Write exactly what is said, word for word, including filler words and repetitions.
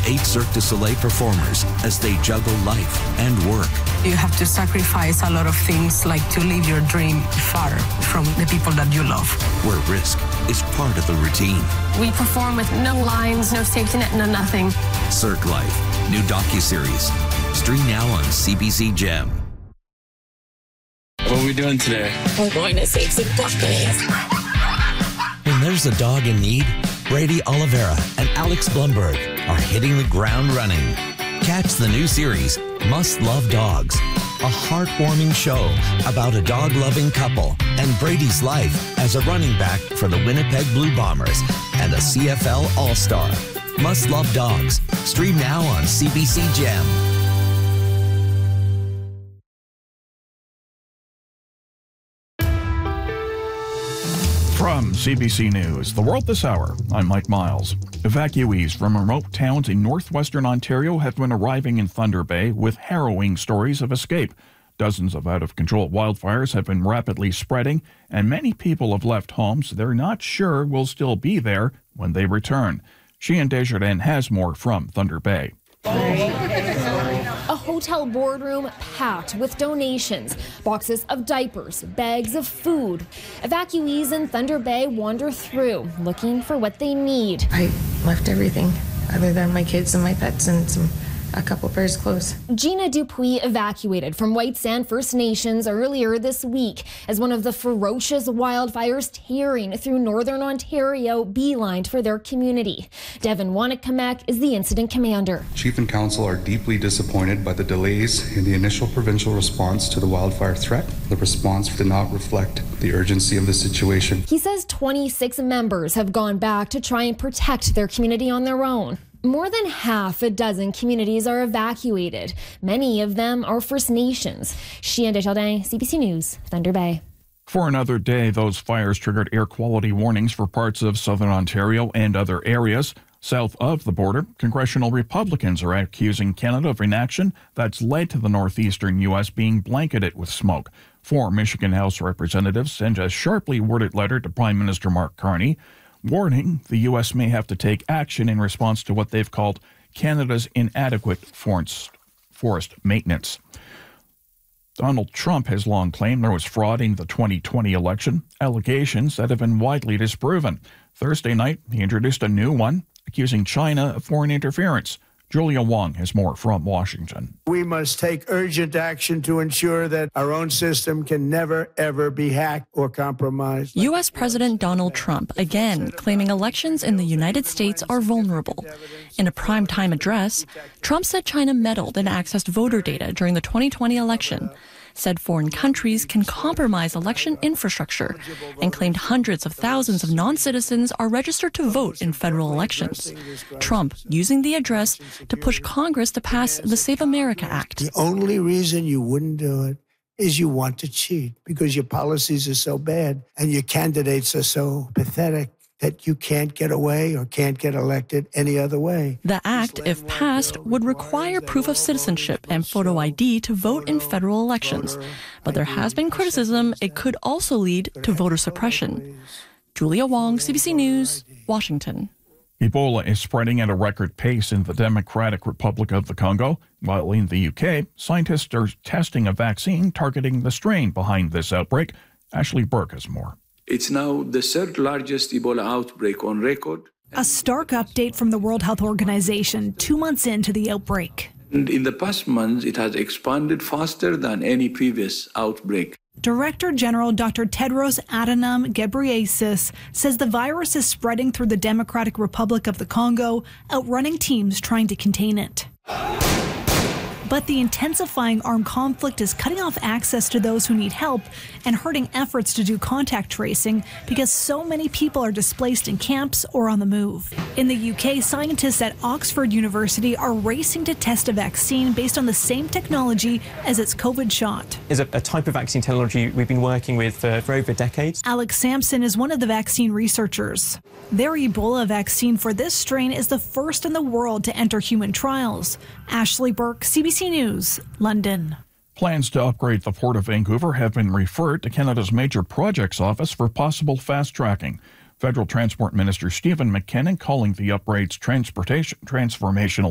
eight Cirque du Soleil performers as they juggle life and work. You have to sacrifice a lot of things, like to live your dream far from the people that you love. Where risk is part of the routine. We perform with no lines, no safety net, no nothing. Cirque Life, new docuseries. Stream now on C B C Gem. What are we doing today? We're going to save some puppies. When there's a dog in need, Brady Oliveira and Alex Blumberg are hitting the ground running. Catch the new series, Must Love Dogs, a heartwarming show about a dog-loving couple and Brady's life as a running back for the Winnipeg Blue Bombers and a C F L All-Star. Must Love Dogs. Stream now on C B C Gem. From C B C News, The World This Hour, I'm Mike Miles. Evacuees from remote towns in northwestern Ontario have been arriving in Thunder Bay with harrowing stories of escape. Dozens of out-of-control wildfires have been rapidly spreading, and many people have left homes they're not sure will still be there when they return. Sheehan Desjardins has more from Thunder Bay. A hotel boardroom packed with donations, boxes of diapers, bags of food. Evacuees in Thunder Bay wander through, looking for what they need. I left everything other than my kids and my pets and some a couple pairs of clothes. Gina Dupuis evacuated from White Sand First Nations earlier this week as one of the ferocious wildfires tearing through northern Ontario beelined for their community. Devin Wanakamek is the incident commander. Chief and Council are deeply disappointed by the delays in the initial provincial response to the wildfire threat. The response did not reflect the urgency of the situation. He says twenty-six members have gone back to try and protect their community on their own. More than half a dozen communities are evacuated. Many of them are First Nations. Sheehan Desjardins, C B C News, Thunder Bay. For another day, those fires triggered air quality warnings for parts of southern Ontario and other areas. South of the border, congressional Republicans are accusing Canada of inaction that's led to the northeastern U S being blanketed with smoke. Four Michigan House representatives sent a sharply worded letter to Prime Minister Mark Carney, warning the U S may have to take action in response to what they've called Canada's inadequate forest, forest maintenance. Donald Trump has long claimed there was fraud in the twenty twenty election, allegations that have been widely disproven. Thursday night, he introduced a new one, accusing China of foreign interference. Julia Wong has more from Washington. We must take urgent action to ensure that our own system can never, ever be hacked or compromised. U S President Donald Trump again claiming elections in the United States are vulnerable. In a primetime address, Trump said China meddled and accessed voter data during the twenty twenty election, said foreign countries can compromise election infrastructure, and claimed hundreds of thousands of non-citizens are registered to vote in federal elections. Trump using the address to push Congress to pass the Save America Act. The only reason you wouldn't do it is you want to cheat because your policies are so bad and your candidates are so pathetic that you can't get away or can't get elected any other way. The act, if passed, would require proof of citizenship and photo I D to vote in federal elections. But there has been criticism it could also lead to voter suppression. Julia Wong, C B C News, Washington. Ebola is spreading at a record pace in the Democratic Republic of the Congo, while in the U K, scientists are testing a vaccine targeting the strain behind this outbreak. Ashley Burke has more. It's now the third largest Ebola outbreak on record. A stark update from the World Health Organization two months into the outbreak. And in the past months, it has expanded faster than any previous outbreak. Director General Doctor Tedros Adhanom Ghebreyesus says the virus is spreading through the Democratic Republic of the Congo, outrunning teams trying to contain it. But the intensifying armed conflict is cutting off access to those who need help and hurting efforts to do contact tracing because so many people are displaced in camps or on the move. In the U K, scientists at Oxford University are racing to test a vaccine based on the same technology as its COVID shot. Is a, a type of vaccine technology we've been working with for, for over decades. Alex Sampson is one of the vaccine researchers. Their Ebola vaccine for this strain is the first in the world to enter human trials. Ashley Burke, C B C News, London. Plans to upgrade the Port of Vancouver have been referred to Canada's Major Projects Office for possible fast-tracking. Federal Transport Minister Stephen McKinnon calling the upgrades transportation transformational